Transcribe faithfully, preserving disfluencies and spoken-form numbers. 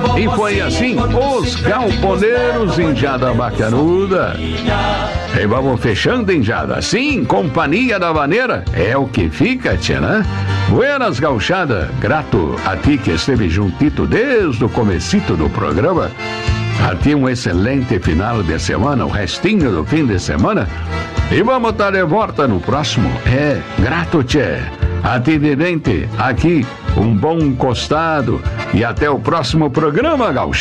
E foi assim, os galponeiros em Jada Bacanuda. E vamos fechando em Jada. Sim, Companhia da Vaneira é o que fica, tia, né? Buenas gauchada, grato a ti que esteve juntito desde o comecito do programa. A ti um excelente final de semana, o restinho do fim de semana. E vamos estar de volta no próximo. É, grato, tchê. A ti de dente, aqui, um bom encostado. E até o próximo programa, gauchada.